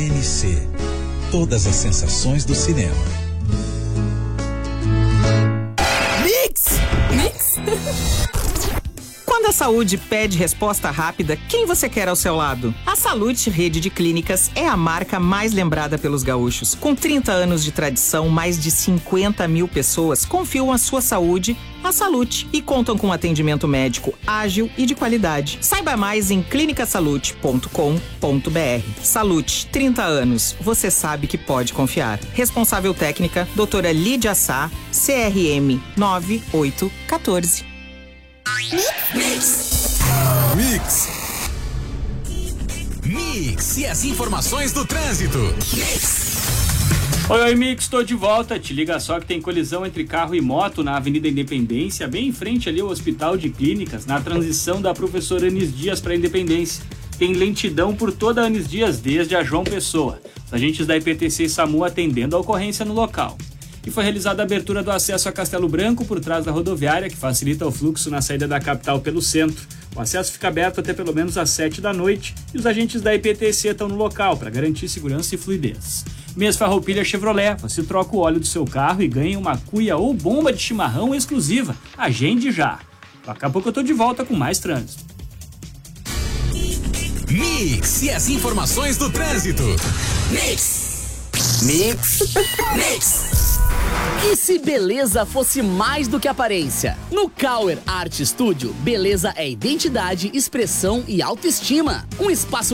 NC. Todas as sensações do cinema. Mix! Quando a saúde pede resposta rápida, quem você quer ao seu lado? A Salute Rede de Clínicas é a marca mais lembrada pelos gaúchos. Com 30 anos de tradição, mais de 50 mil pessoas confiam a sua saúde à Salute e contam com atendimento médico ágil e de qualidade. Saiba mais em clinicasalute.com.br. Salute, 30 anos. Você sabe que pode confiar. Responsável técnica, doutora Lídia Sá, CRM 9814. Mix e as informações do trânsito. Oi, Mix, tô de volta. Te liga só que tem colisão entre carro e moto na Avenida Independência, bem em frente ali ao Hospital de Clínicas, na transição da professora Anis Dias para Independência. Tem lentidão por toda a Anis Dias, desde a João Pessoa. Os agentes da IPTC e SAMU atendendo a ocorrência no local. E foi realizada a abertura do acesso a Castelo Branco por trás da rodoviária, que facilita o fluxo na saída da capital pelo centro. O acesso fica aberto até pelo menos às 7 da noite e os agentes da IPTC estão no local para garantir segurança e fluidez. Mês Farroupilha Chevrolet, você troca o óleo do seu carro e ganha uma cuia ou bomba de chimarrão exclusiva. Agende já. Daqui a pouco eu tô de volta com mais trânsito. Mix e as informações do trânsito. Mix. E se beleza fosse mais do que aparência? No Kauer Art Studio, beleza é identidade, expressão e autoestima. Um espaço